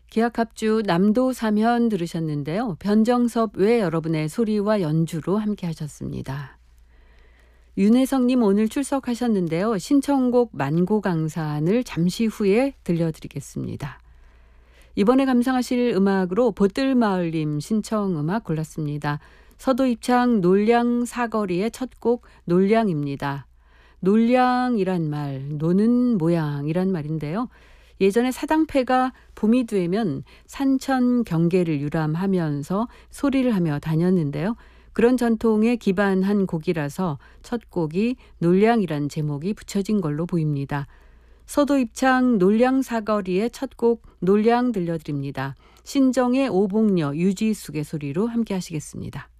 기악합주 남도사면 들으셨는데요. 변정섭 외 여러분의 소리와 연주로 함께 하셨습니다. 윤혜성님 오늘 출석하셨는데요. 신청곡 만고강산을 잠시 후에 들려드리겠습니다. 이번에 감상하실 음악으로 보뜰마을님 신청 음악 골랐습니다. 서도입창 놀량 사거리의 첫 곡 놀량입니다. 놀량이란 말, 노는 모양이란 말인데요. 예전에 사당패가 봄이 되면 산천 경계를 유람하면서 소리를 하며 다녔는데요. 그런 전통에 기반한 곡이라서 첫 곡이 놀량이란 제목이 붙여진 걸로 보입니다. 서도입창 놀량 사거리의 첫 곡 놀량 들려드립니다. 신정의 오복녀 유지숙의 소리로 함께 하시겠습니다.